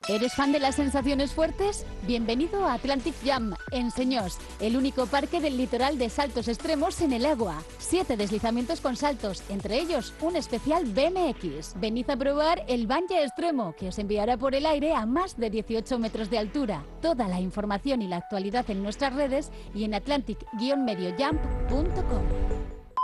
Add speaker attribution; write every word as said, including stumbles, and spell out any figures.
Speaker 1: ¿Eres fan de las sensaciones fuertes? Bienvenido a Atlantic Jam, en Señós, el único parque del litoral de saltos extremos en el agua. Siete deslizamientos con saltos, entre ellos un especial B M X. Venid a probar el bungee extremo, que os enviará por el aire a más de dieciocho metros de altura. Toda la información y la actualidad en nuestras redes y en atlantic guion medio jump punto com.